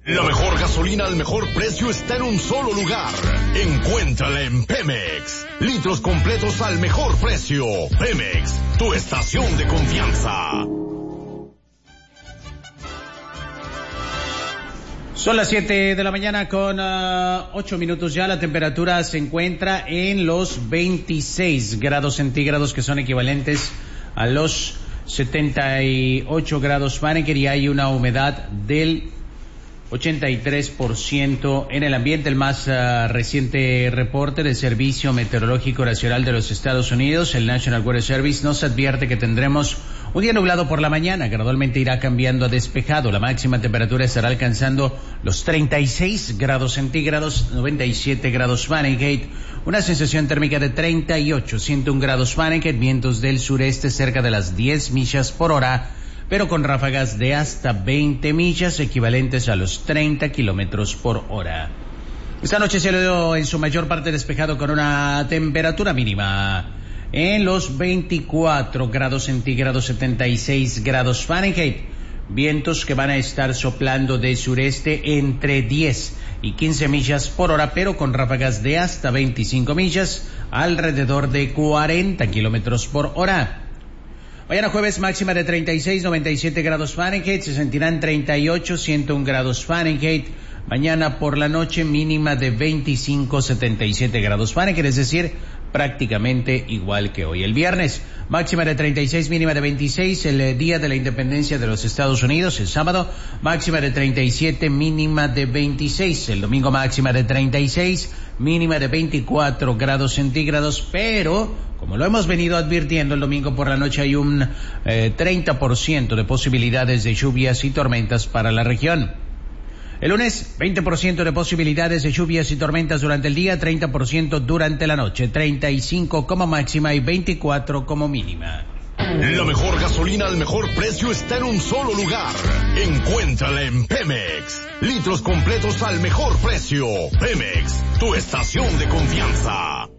La mejor gasolina al mejor precio está en un solo lugar. Encuéntrala en Pemex. Litros completos al mejor precio. Pemex, tu estación de confianza. Son las 7 de la mañana con 8 minutos ya. La temperatura se encuentra en los 26 grados centígrados, que son equivalentes a los 78 grados Fahrenheit, y hay una humedad del 83% en el ambiente. El más reciente reporte del Servicio Meteorológico Nacional de los Estados Unidos, el National Weather Service, nos advierte que tendremos un día nublado por la mañana, gradualmente irá cambiando a despejado. La máxima temperatura estará alcanzando los 36 grados centígrados, 97 grados Fahrenheit, una sensación térmica de 38, 101 grados Fahrenheit, vientos del sureste cerca de las 10 millas por hora, pero con ráfagas de hasta 20 millas, equivalentes a los 30 kilómetros por hora. Esta noche cielo en su mayor parte despejado, con una temperatura mínima en los 24 grados centígrados, 76 grados Fahrenheit. Vientos que van a estar soplando de sureste entre 10 y 15 millas por hora, pero con ráfagas de hasta 25 millas, alrededor de 40 kilómetros por hora. Mañana jueves, máxima de 36, 97 grados Fahrenheit, se sentirán 38, 101 grados Fahrenheit. Mañana por la noche, mínima de 25, 77 grados Fahrenheit, es decir, prácticamente igual que hoy. El viernes, máxima de 36, mínima de 26, el día de la independencia de los Estados Unidos, el sábado, máxima de 37, mínima de 26, el domingo máxima de 36, mínima de 24 grados centígrados, pero como lo hemos venido advirtiendo, el domingo por la noche hay un 30% de posibilidades de lluvias y tormentas para la región. El lunes, 20% de posibilidades de lluvias y tormentas durante el día, 30% durante la noche, 35 como máxima y 24 como mínima. La mejor gasolina al mejor precio está en un solo lugar. Encuéntrala en Pemex. Litros completos al mejor precio. Pemex, tu estación de confianza.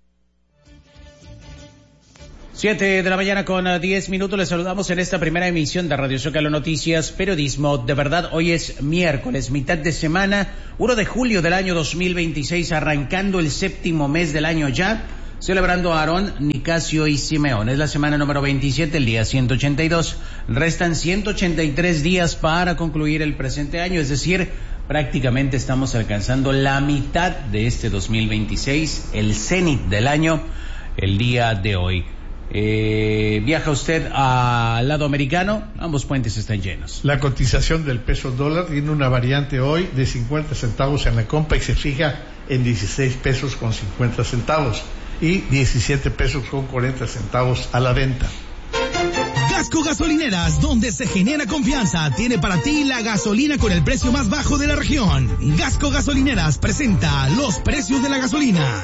7 de la mañana con 10 minutos. Les saludamos en esta primera emisión de Radio Zócalo Noticias, periodismo de verdad. Hoy es miércoles, mitad de semana, 1 de julio del año 2026, arrancando el séptimo mes del año ya, celebrando a Aarón, Nicasio y Simeón. Es la semana número 27, el día 182. Restan 183 días para concluir el presente año, es decir, prácticamente estamos alcanzando la mitad de este 2026, el cenit del año, el día de hoy. ¿Viaja usted al lado americano? Ambos puentes están llenos. La cotización del peso dólar tiene una variante hoy de 50 centavos en la compra y se fija en 16 pesos con 50 centavos y 17 pesos con 40 centavos a la venta. Gasco Gasolineras, donde se genera confianza, tiene para ti la gasolina con el precio más bajo de la región. Gasco Gasolineras presenta los precios de la gasolina.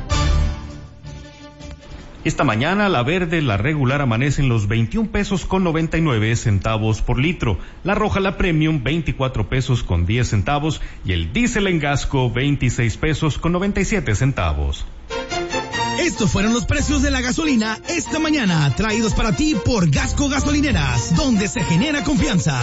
Esta mañana la verde, la regular, amanece en los 21 pesos con 99 centavos por litro. La roja, la premium, 24 pesos con 10 centavos. Y el diésel en Gasco, 26 pesos con 97 centavos. Estos fueron los precios de la gasolina esta mañana, traídos para ti por Gasco Gasolineras, donde se genera confianza.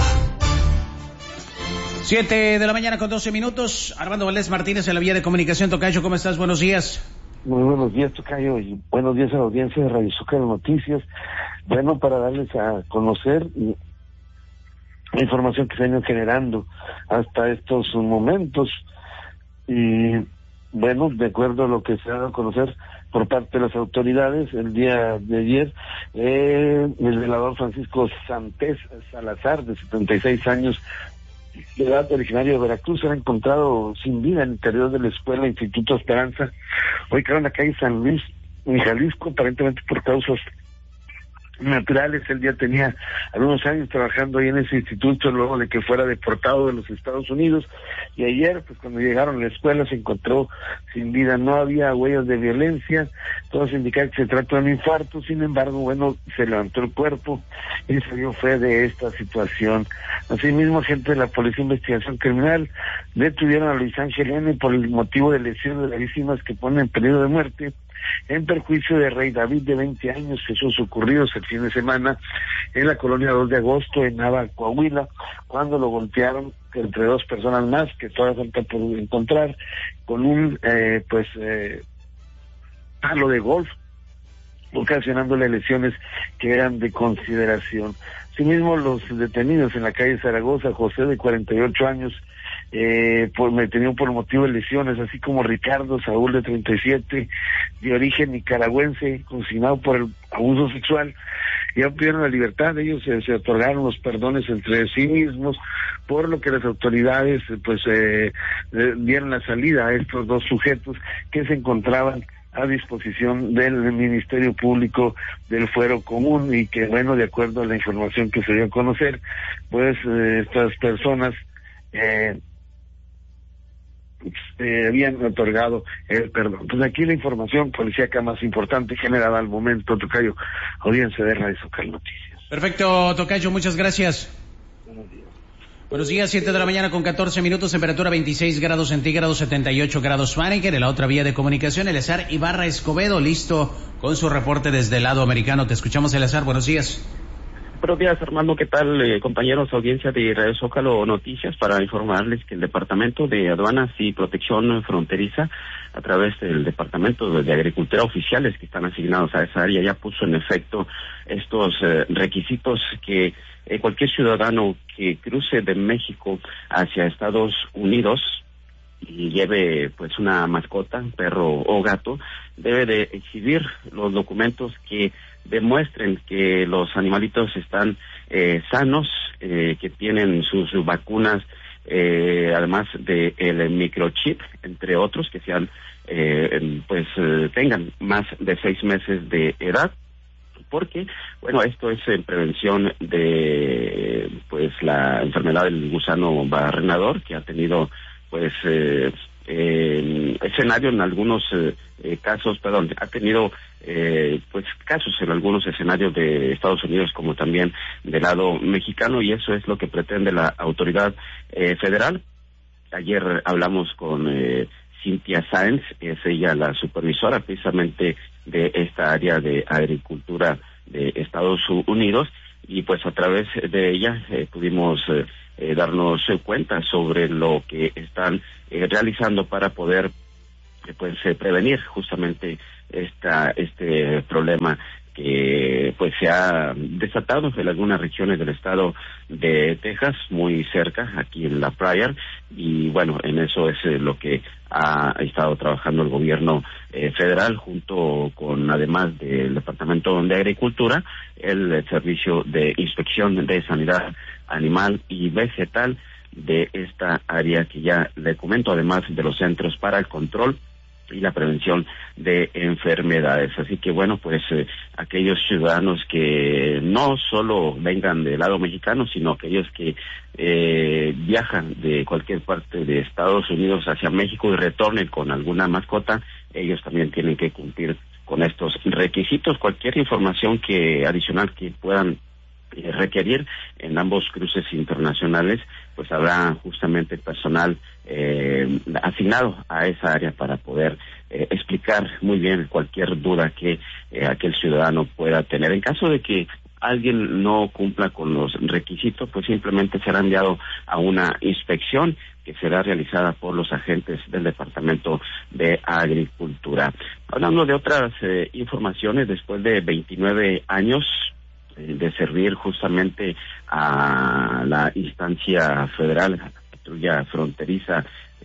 7 de la mañana con 12 minutos. Armando Valdés Martínez en la vía de comunicación. Tocayo, ¿cómo estás? Buenos días. Muy buenos días, Tocayo, y buenos días a la audiencia de Radio Zócalo Noticias. Bueno, para darles a conocer la información que se ha ido generando hasta estos momentos. Y bueno, de acuerdo a lo que se ha dado a conocer por parte de las autoridades, el día de ayer, el velador Francisco Santés Salazar, de 76 años, de edad, originario de Veracruz, era encontrado sin vida en el interior de la escuela Instituto Esperanza, ubicado en la calle San Luis, en Jalisco, aparentemente por causas naturales. Él ya tenía algunos años trabajando ahí en ese instituto luego de que fuera deportado de los Estados Unidos, y ayer, pues cuando llegaron a la escuela, se encontró sin vida. No había huellas de violencia, todo se indica que se trata de un infarto. Sin embargo, bueno, se levantó el cuerpo y se dio fe de esta situación. Asimismo, agentes de la Policía de Investigación Criminal detuvieron a Luis Ángel N. por el motivo de lesiones gravísimas que ponen en peligro de muerte en perjuicio de Rey David, de 20 años, hechos ocurridos el fin de semana en la colonia 2 de agosto, en Nava, Coahuila, cuando lo golpearon entre dos personas más, que todavía falta por encontrar, con un palo de golf, ocasionándole lesiones que eran de consideración. Asimismo, los detenidos en la calle Zaragoza, José, de 48 años, detenido por motivo de lesiones, así como Ricardo Saúl, de 37, de origen nicaragüense, consignado por el abuso sexual, ya obtuvieron la libertad. Ellos se otorgaron los perdones entre sí mismos, por lo que las autoridades dieron la salida a estos dos sujetos que se encontraban a disposición del Ministerio Público del Fuero Común, y que, bueno, de acuerdo a la información que se dio a conocer, pues estas personas habían otorgado el perdón. Pues aquí la información policíaca más importante generada al momento, tocayo. Audiencia de Radio Zócalo Noticias. Perfecto, tocayo, muchas gracias. Buenos días. Buenos días, 7 de la mañana con 14 minutos, temperatura 26 grados centígrados, 78 grados Fahrenheit. En la otra vía de comunicación, Eleazar Ibarra Escobedo, listo con su reporte desde el lado americano. Te escuchamos, Eleazar, buenos días. Buenos días, Armando, ¿qué tal, compañeros? Audiencia de Radio Zócalo Noticias, para informarles que el Departamento de Aduanas y Protección Fronteriza, a través del Departamento de Agricultura, oficiales que están asignados a esa área, ya puso en efecto estos requisitos que cualquier ciudadano que cruce de México hacia Estados Unidos y lleve pues una mascota, perro o gato, debe de exhibir los documentos que demuestren que los animalitos están sanos, que tienen sus vacunas, además de el microchip, entre otros, que sean tengan más de 6 meses de edad, porque, bueno, esto es en prevención de pues la enfermedad del gusano barrenador, que ha tenido pues escenario en algunos casos, ha tenido pues casos en algunos escenarios de Estados Unidos, como también del lado mexicano, y eso es lo que pretende la autoridad federal. Ayer hablamos con Cynthia Sáenz, es ella la supervisora precisamente de esta área de agricultura de Estados Unidos, y pues a través de ella pudimos darnos cuenta sobre lo que están realizando para poder prevenir justamente este problema que pues se ha desatado en algunas regiones del estado de Texas, muy cerca, aquí en La Pryor, y bueno, en eso es lo que ha estado trabajando el gobierno federal, junto con, además del Departamento de Agricultura, el Servicio de Inspección de Sanidad Animal y Vegetal de esta área que ya le comento, además de los Centros para el Control y la Prevención de Enfermedades. Así que bueno, pues aquellos ciudadanos que no solo vengan del lado mexicano, sino aquellos que viajan de cualquier parte de Estados Unidos hacia México y retornen con alguna mascota, ellos también tienen que cumplir con estos requisitos. Cualquier información adicional que puedan requerir en ambos cruces internacionales, pues habrá justamente personal asignado a esa área para poder explicar muy bien cualquier duda que aquel ciudadano pueda tener. En caso de que alguien no cumpla con los requisitos, pues simplemente será enviado a una inspección que será realizada por los agentes del Departamento de Agricultura. Hablando de otras informaciones, después de 29 años de servir justamente a la instancia federal, la patrulla fronteriza,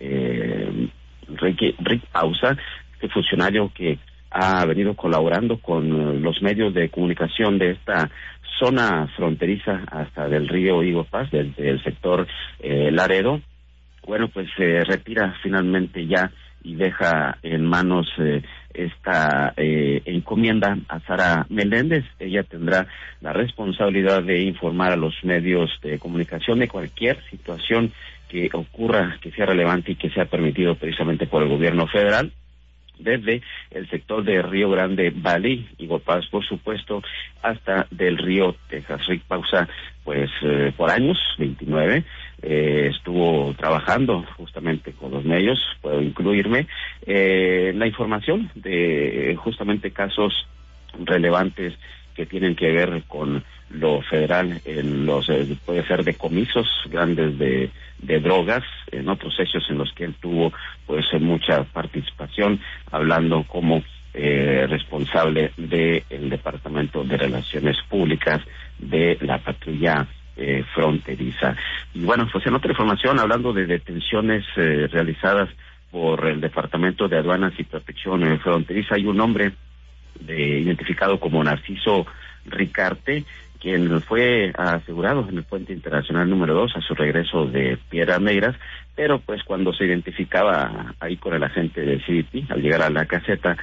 Rick Pausa, este funcionario que ha venido colaborando con los medios de comunicación de esta zona fronteriza hasta del río Eagle Pass, del sector Laredo, bueno, pues se retira finalmente ya y deja en manos esta encomienda a Sara Meléndez. Ella tendrá la responsabilidad de informar a los medios de comunicación de cualquier situación que ocurra, que sea relevante y que sea permitido precisamente por el gobierno federal, desde el sector de Río Grande Valley, Eagle Pass, por supuesto, hasta del río Texas. Rick Pausa, pues por años, 29, estuvo trabajando justamente con los medios, puedo incluirme, la información de justamente casos relevantes que tienen que ver con lo federal, en los puede ser decomisos grandes de drogas, en otros hechos en los que él tuvo pues mucha participación, hablando como responsable del Departamento de Relaciones Públicas de la patrulla fronteriza. Y bueno, pues en otra información, hablando de detenciones realizadas por el Departamento de Aduanas y Protección Fronteriza, hay un hombre identificado como Narciso Ricarte, quien fue asegurado en el puente internacional número 2 a su regreso de Piedras Negras, pero pues cuando se identificaba ahí con el agente de CBP, al llegar a la caseta,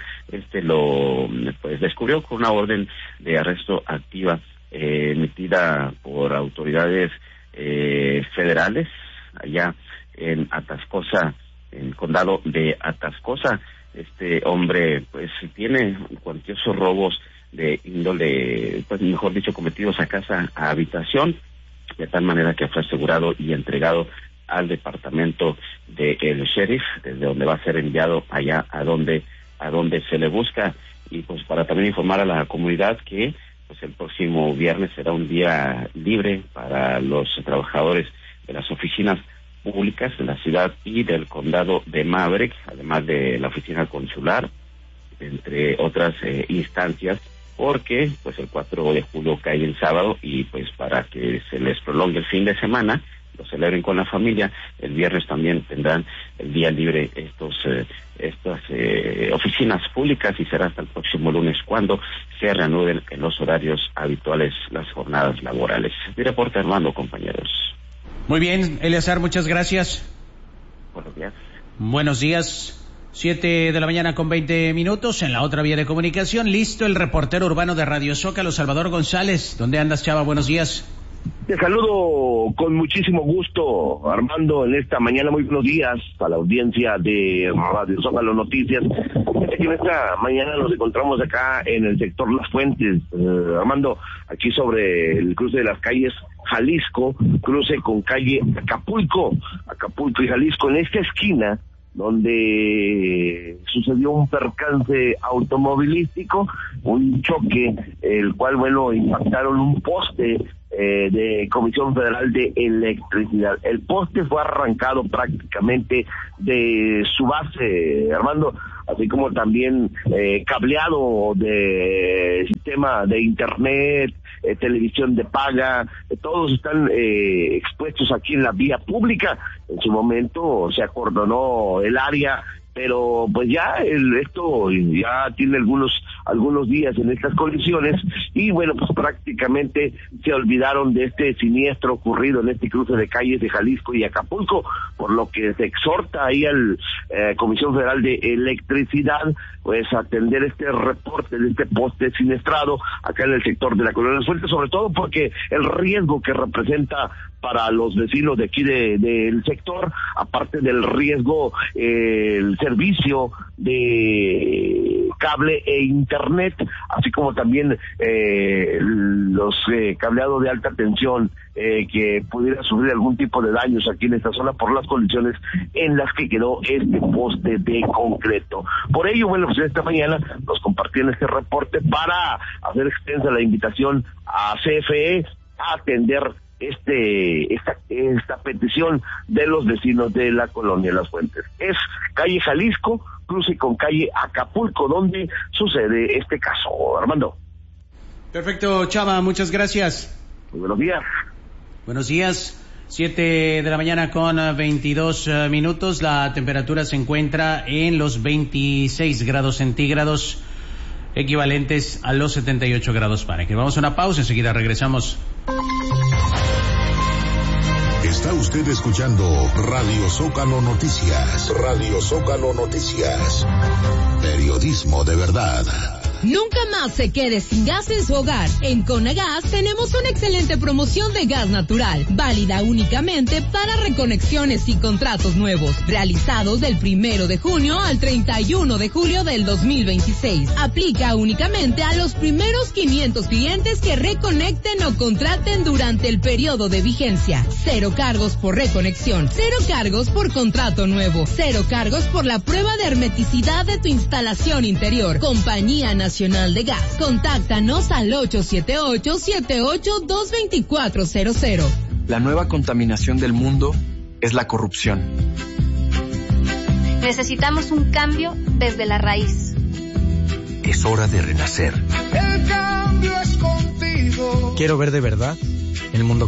lo pues descubrió con una orden de arresto activa emitida por autoridades federales allá en Atascosa, en el condado de Atascosa. Este hombre pues tiene cuantiosos robos de índole, pues mejor dicho, cometidos a casa, a habitación, de tal manera que fue asegurado y entregado al departamento del sheriff, desde donde va a ser enviado allá a donde se le busca. Y pues para también informar a la comunidad que pues el próximo viernes será un día libre para los trabajadores de las oficinas públicas de la ciudad y del condado de Maverick, además de la oficina consular, entre otras instancias, porque pues el 4 de julio cae el sábado y pues para que se les prolongue el fin de semana, lo celebren con la familia, el viernes también tendrán el día libre estas oficinas públicas, y será hasta el próximo lunes cuando se reanuden en los horarios habituales las jornadas laborales. Mi reporte, Armando, compañeros. Muy bien, Eleazar, muchas gracias. Buenos días. Buenos días. 7 de la mañana con 20 minutos. En la otra vía de comunicación, listo el reportero urbano de Radio Zócalo, Salvador González. ¿Dónde andas, Chava? Buenos días. Te saludo con muchísimo gusto, Armando, en esta mañana. Muy buenos días a la audiencia de Radio Zócalo Noticias. En esta mañana nos encontramos acá en el sector Las Fuentes, Armando, aquí sobre el cruce de las calles Jalisco, cruce con calle Acapulco y Jalisco, en esta esquina donde sucedió un percance automovilístico, un choque, el cual, impactaron un poste de Comisión Federal de Electricidad. El poste fue arrancado prácticamente de su base, Armando, así como también cableado de sistema de internet, televisión de paga, todos están expuestos aquí en la vía pública. En su momento se acordonó el área, pero pues ya esto ya tiene algunos días en estas condiciones, y pues prácticamente se olvidaron de este siniestro ocurrido en este cruce de calles de Jalisco y Acapulco, por lo que se exhorta ahí al Comisión Federal de Electricidad pues a atender este reporte de este poste siniestrado acá en el sector de la Colonia Las Fuentes, sobre todo porque el riesgo que representa para los vecinos de aquí del sector, aparte del riesgo, el servicio de cable e internet, así como también los cableados de alta tensión que pudiera sufrir algún tipo de daños aquí en esta zona por las condiciones en las que quedó este poste de concreto. Por ello, pues esta mañana nos compartieron este reporte para hacer extensa la invitación a CFE a atender esta petición de los vecinos de la Colonia Las Fuentes. Es calle Jalisco, cruce con calle Acapulco, donde sucede este caso, Armando. Perfecto, Chava, muchas gracias. Muy buenos días. Buenos días. 7 de la mañana con 22 minutos. La temperatura se encuentra en los 26 grados centígrados, equivalentes a los 78 grados Fahrenheit. Vamos a una pausa, enseguida regresamos. Está usted escuchando Radio Zócalo Noticias. Radio Zócalo Noticias. Periodismo de verdad. Nunca más se quede sin gas en su hogar. En Conagas tenemos una excelente promoción de gas natural, válida únicamente para reconexiones y contratos nuevos, realizados del 1 de junio al 31 de julio del 2026. Aplica únicamente a los primeros 500 clientes que reconecten o contraten durante el periodo de vigencia. 0 cargos por reconexión, 0 cargos por contrato nuevo, 0 cargos por la prueba de hermeticidad de tu instalación interior. Compañía Nacional de Gas. Contáctanos al 878-78-22400. La nueva contaminación del mundo es la corrupción. Necesitamos un cambio desde la raíz. Es hora de renacer. El cambio es contigo. Quiero ver de verdad el mundo